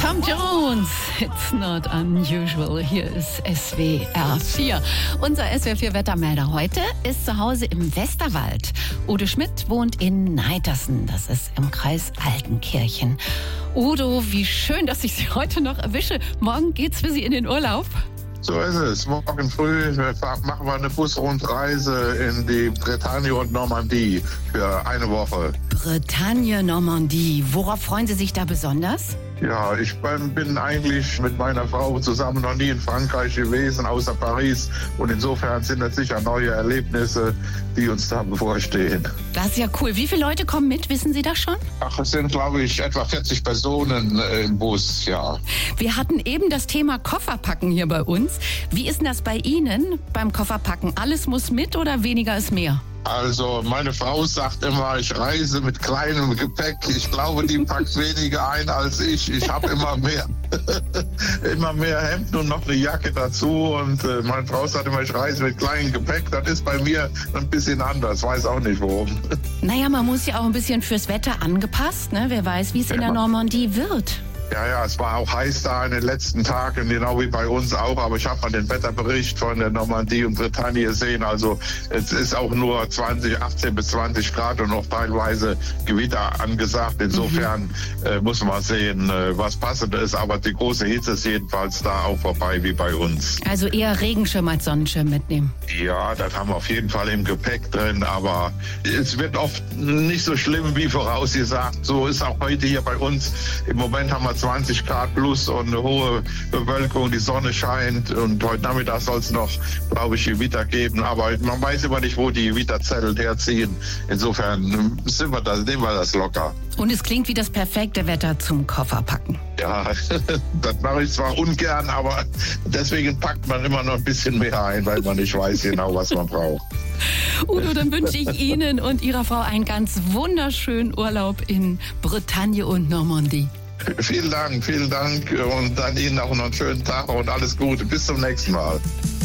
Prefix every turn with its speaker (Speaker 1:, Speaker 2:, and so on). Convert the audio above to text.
Speaker 1: Tom Jones, it's not unusual. Hier ist SWR 4. Unser SWR 4 Wettermelder heute ist zu Hause im Westerwald. Udo Schmidt wohnt in Neitersen, das ist im Kreis Altenkirchen. Udo, wie schön, dass ich Sie heute noch erwische. Morgen geht's für Sie in den Urlaub.
Speaker 2: So ist es. Morgen früh machen wir eine Busrundreise in die Bretagne und Normandie für eine Woche.
Speaker 1: Bretagne, Normandie. Worauf freuen Sie sich da besonders?
Speaker 2: Ja, ich bin eigentlich mit meiner Frau zusammen noch nie in Frankreich gewesen, außer Paris. Und insofern sind das sicher neue Erlebnisse, die uns da bevorstehen.
Speaker 1: Das ist ja cool. Wie viele Leute kommen mit? Wissen Sie das schon?
Speaker 2: Ach, es sind, glaube ich, etwa 40 Personen im Bus, ja.
Speaker 1: Wir hatten eben das Thema Kofferpacken hier bei uns. Wie ist denn das bei Ihnen beim Kofferpacken? Alles muss mit oder weniger ist mehr?
Speaker 2: Also meine Frau sagt immer, ich reise mit kleinem Gepäck. Ich glaube, die packt weniger ein als ich. Ich habe immer mehr. Immer mehr Hemden und noch eine Jacke dazu. Und meine Frau sagt immer, ich reise mit kleinem Gepäck. Das ist bei mir ein bisschen anders. Weiß auch nicht warum.
Speaker 1: Naja, man muss ja auch ein bisschen fürs Wetter angepasst. Ne? Wer weiß, wie es in der Normandie wird.
Speaker 2: Ja, es war auch heiß da in den letzten Tagen, genau wie bei uns auch. Aber ich habe mal den Wetterbericht von der Normandie und Bretagne gesehen. Also es ist auch nur 18 bis 20 Grad und noch teilweise Gewitter angesagt. Insofern muss man sehen, was passend ist. Aber die große Hitze ist jedenfalls da auch vorbei wie bei uns.
Speaker 1: Also eher Regenschirm als Sonnenschirm mitnehmen.
Speaker 2: Ja, das haben wir auf jeden Fall im Gepäck drin. Aber es wird oft nicht so schlimm wie vorausgesagt. So ist auch heute hier bei uns. Im Moment haben wir 20 Grad plus und eine hohe Bewölkung, die Sonne scheint und heute Nachmittag soll es noch, glaube ich, Gewitter geben, aber man weiß immer nicht, wo die Gewitterzellen herziehen. Insofern nehmen wir das locker.
Speaker 1: Und es klingt wie das perfekte Wetter zum Kofferpacken.
Speaker 2: Ja, das mache ich zwar ungern, aber deswegen packt man immer noch ein bisschen mehr ein, weil man nicht weiß genau, was man braucht.
Speaker 1: Udo, dann wünsche ich Ihnen und Ihrer Frau einen ganz wunderschönen Urlaub in Bretagne und Normandie.
Speaker 2: Vielen Dank und dann Ihnen auch noch einen schönen Tag und alles Gute. Bis zum nächsten Mal.